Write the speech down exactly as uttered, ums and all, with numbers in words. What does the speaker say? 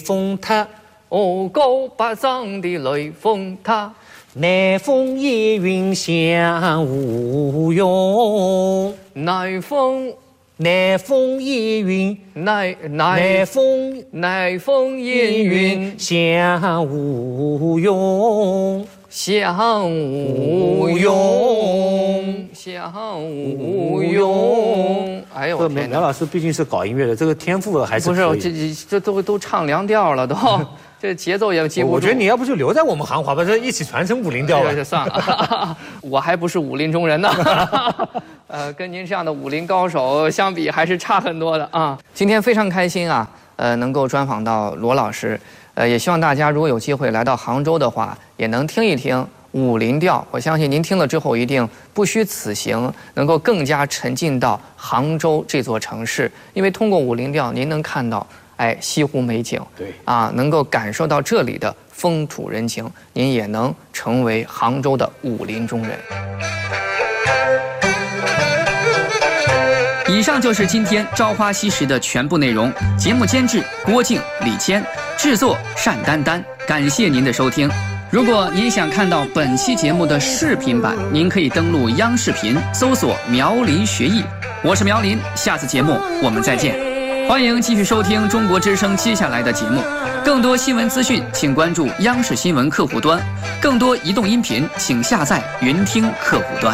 风塔， 哦，高八丈的雷峰塔， 南风夜云响无用。 南风， 南风夜云， 南南南风南风烟云响无用。 响无用，响无用。哎呦， 这我天哪！ 苗老师毕竟是搞音乐的，这个天赋还是不是， 可以这这这都都唱凉调了，都这节奏也记不住。 我觉得你要不就留在我们行话吧，这一起传承武林调吧。 哎呀算了，我还不是武林中人呢。呃，跟您这样的武林高手相比，还是差很多的啊。今天非常开心啊，呃，能够专访到罗老师，呃，也希望大家如果有机会来到杭州的话，也能听一听武林调。我相信您听了之后，一定不虚此行，能够更加沉浸到杭州这座城市。因为通过武林调，您能看到，哎，西湖美景， 对啊，能够感受到这里的风土人情，您也能成为杭州的武林中人。 以上就是今天《朝花夕拾》的全部内容。节目监制郭靖、李谦，制作单丹丹。感谢您的收听。如果您想看到本期节目的视频版，您可以登录央视频搜索“苗林学艺”。我是苗林，下次节目我们再见。欢迎继续收听中国之声接下来的节目。更多新闻资讯，请关注央视新闻客户端；更多移动音频，请下载云听客户端。